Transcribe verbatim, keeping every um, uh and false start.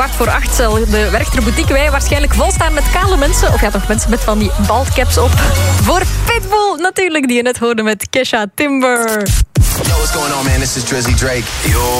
Kwart voor acht zal de Werchter Boutique wij waarschijnlijk volstaan met kale mensen. Of ja, toch mensen met van die baldcaps op. Voor Pitbull natuurlijk, die je net hoorde met Kesha Timber. Yo, what's going on, man? This is Drizzy Drake. Yo.